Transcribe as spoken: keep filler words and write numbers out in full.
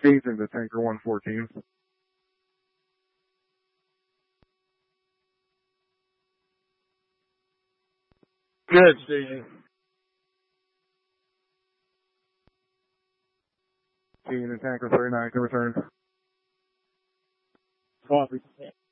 sixteenth into tanker one fourteen. Good, Steve. Team and tanker thirty-nine can return. Copy.